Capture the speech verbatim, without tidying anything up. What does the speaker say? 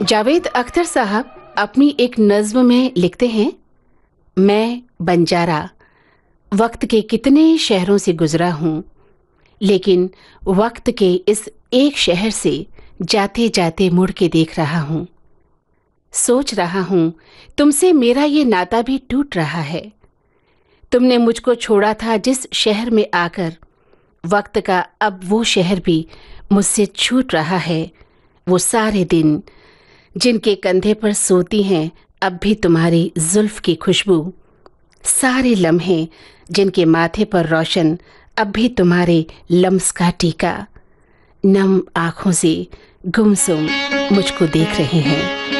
जावेद अख्तर साहब अपनी एक नज्म में लिखते हैं, मैं बंजारा वक्त के कितने शहरों से गुजरा हूँ, लेकिन वक्त के इस एक शहर से जाते जाते मुड़ के देख रहा हूँ। सोच रहा हूँ तुमसे मेरा ये नाता भी टूट रहा है। तुमने मुझको छोड़ा था जिस शहर में आकर, वक्त का अब वो शहर भी मुझसे छूट रहा है। वो सारे दिन जिनके कंधे पर सोती हैं अब भी तुम्हारी जुल्फ की खुशबू, सारे लम्हे जिनके माथे पर रोशन अब भी तुम्हारे लम्स का टीका, नम आँखों से गुमसुम मुझको देख रहे हैं।